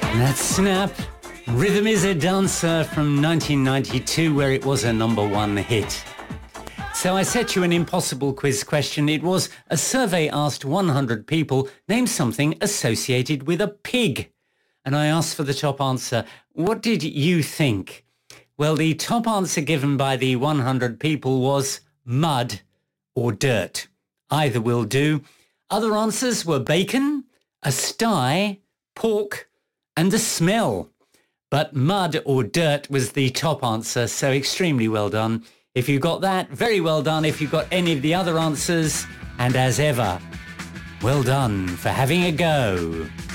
That's Snap. Rhythm is a Dancer from 1992, where it was a #1 hit. So I set you an impossible quiz question. It was a survey asked 100 people, name something associated with a pig. And I asked for the top answer. What did you think? Well, the top answer given by the 100 people was mud or dirt. Either will do. Other answers were bacon, a sty, pork, and the smell. But mud or dirt was the top answer, so extremely well done. If you got that, very well done. If you got any of the other answers, and as ever, well done for having a go.